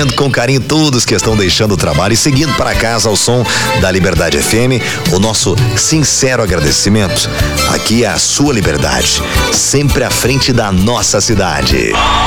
agradecendo com carinho todos que estão deixando o trabalho e seguindo para casa ao som da Liberdade FM. O nosso sincero agradecimento. Aqui é a sua liberdade, sempre à frente da nossa cidade.